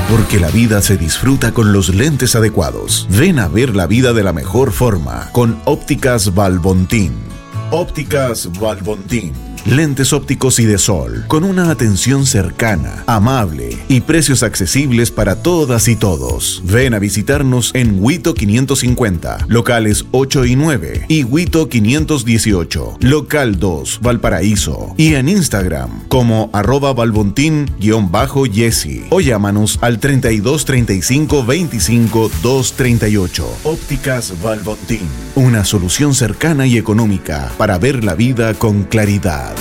porque la vida se disfruta con los lentes adecuados. Ven a ver la vida de la mejor forma con Ópticas Valbontín. Ópticas Valbontín. Lentes ópticos y de sol, con una atención cercana, amable y precios accesibles para todas y todos. Ven a visitarnos en Huito 550, locales 8 y 9, y Huito 518, local 2, Valparaíso. Y en Instagram como @Valbontín_Yesi. O llámanos al 32 35 25 238. Ópticas Valbontín, una solución cercana y económica para ver la vida con claridad.